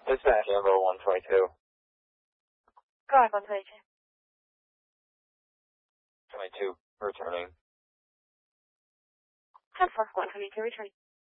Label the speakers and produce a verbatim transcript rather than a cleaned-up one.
Speaker 1: Dispatch, Amber one twenty-two.
Speaker 2: Go ahead, one twenty-two.
Speaker 1: twenty-two, returning.
Speaker 2: ten four, one twenty-two, returning.